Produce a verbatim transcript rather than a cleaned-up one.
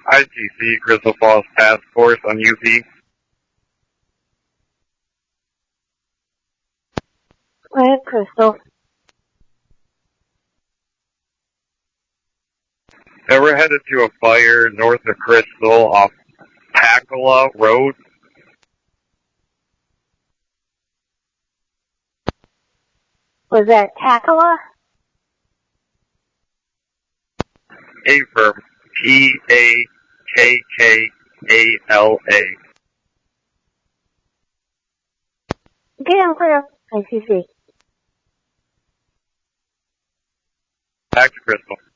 I T C, Crystal Falls Task Force on U P. Go ahead, Crystal. They were headed to a fire north of Crystal off Tacala Road. Was that Tacala? Affirm. P A K K A L A. Okay, I'm clear. I C C. Back to Crystal.